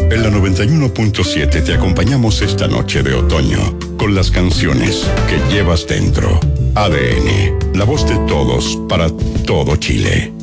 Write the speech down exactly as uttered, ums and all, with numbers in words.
En la noventa y uno punto siete te acompañamos esta noche de otoño con las canciones que llevas dentro. A D N, la voz de todos para todo Chile.